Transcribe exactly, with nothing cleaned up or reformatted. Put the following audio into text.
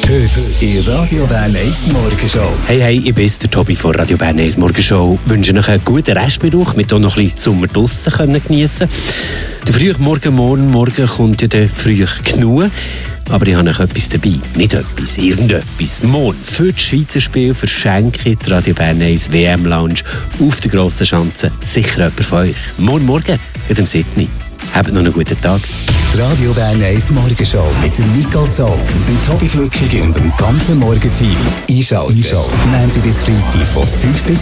Heute in Radio Bern eins Morgenshow. Hey, hey, ich bin der Tobi von Radio Bern eins Morgenshow. Ich wünsche euch einen guten Restmittwoch, mit auch noch ein bisschen Sommer draussen geniessen. Der frühe Morgen, morgen, morgen kommt ja der früh genug. Aber ich habe noch etwas dabei. Nicht etwas, irgendetwas. Morgen für das Schweizer Spiel verschenke die Radio Bern eins W M-Lounge auf der grossen Schanze. Sicher jemand von euch. Morgen Morgen in dem Sydney. Habt noch einen guten Tag. Die Radio Bern eins Morgenshow mit dem Nicole Zog, dem Tobi Flückig und dem ganzen Morgenteam. Einschalten. Einschalten. Montag bis Freitag von fünf bis